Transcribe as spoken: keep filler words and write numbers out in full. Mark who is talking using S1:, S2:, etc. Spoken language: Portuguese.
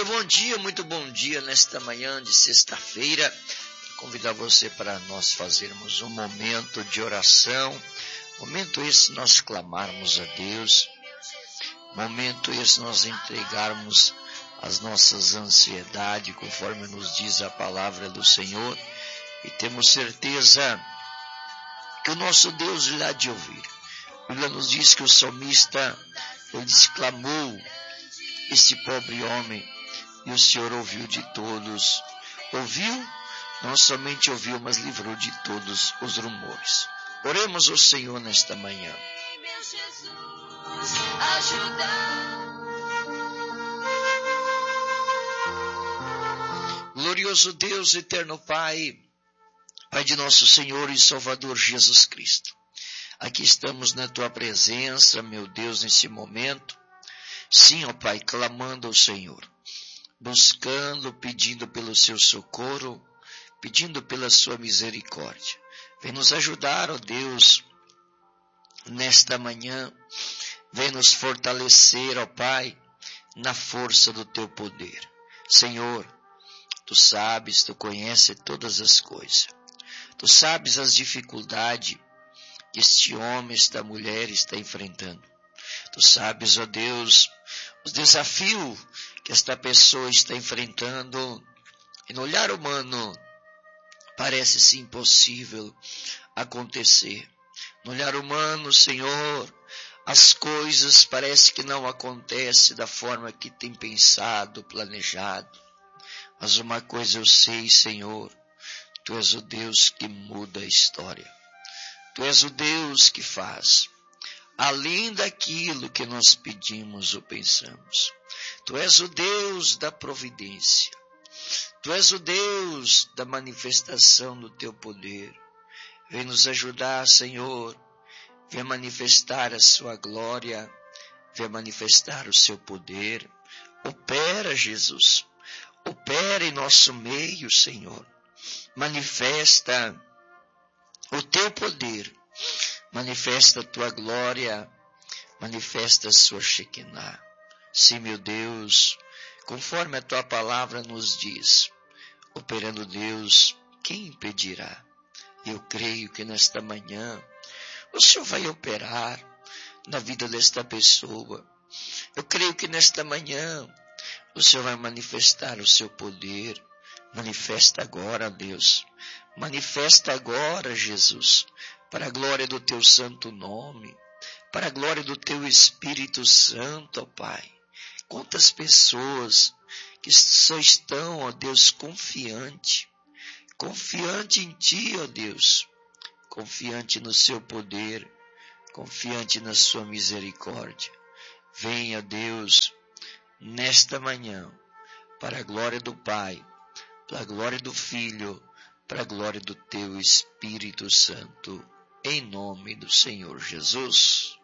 S1: Muito bom dia, muito bom dia nesta manhã de sexta-feira. Convidar você para nós fazermos um momento de oração. Momento esse nós clamarmos a Deus. Momento esse nós entregarmos as nossas ansiedades, conforme nos diz a palavra do Senhor. E temos certeza que o nosso Deus irá de ouvir. A Bíblia nos diz que o salmista, ele exclamou, este pobre homem, e o Senhor ouviu de todos. Ouviu, não somente ouviu, mas livrou de todos os rumores. Oremos ao Senhor nesta manhã. Glorioso Deus, eterno Pai, Pai de nosso Senhor e Salvador Jesus Cristo. Aqui estamos na Tua presença, meu Deus, nesse momento. Sim, ó Pai, clamando ao Senhor, buscando, pedindo pelo Seu socorro, pedindo pela Sua misericórdia. Vem nos ajudar, ó Deus, nesta manhã. Vem nos fortalecer, ó Pai, na força do Teu poder. Senhor, Tu sabes, Tu conheces todas as coisas. Tu sabes as dificuldades que este homem, esta mulher está enfrentando. Tu sabes, ó Deus, os desafios que esta pessoa está enfrentando. E no olhar humano, parece-se impossível acontecer. No olhar humano, Senhor, as coisas parecem que não acontecem da forma que tem pensado, planejado. Mas uma coisa eu sei, Senhor, Tu és o Deus que muda a história. Tu és o Deus que faz além daquilo que nós pedimos ou pensamos. Tu és o Deus da providência. Tu és o Deus da manifestação do Teu poder. Vem nos ajudar, Senhor. Vem manifestar a Sua glória. Vem manifestar o Seu poder. Opera, Jesus. Opera em nosso meio, Senhor. Manifesta o Teu poder. Manifesta a Tua glória. Manifesta a Sua Shekinah. Sim, meu Deus, conforme a Tua palavra nos diz, operando Deus, quem impedirá? Eu creio que nesta manhã o Senhor vai operar na vida desta pessoa. Eu creio que nesta manhã o Senhor vai manifestar o Seu poder. Manifesta agora, Deus. Manifesta agora, Jesus, para a glória do Teu santo nome, para a glória do Teu Espírito Santo, ó Pai. Quantas pessoas que só estão, ó Deus, confiante, confiante em Ti, ó Deus, confiante no Seu poder, confiante na Sua misericórdia. Venha, Deus, nesta manhã, para a glória do Pai, para a glória do Filho, para a glória do Teu Espírito Santo, em nome do Senhor Jesus.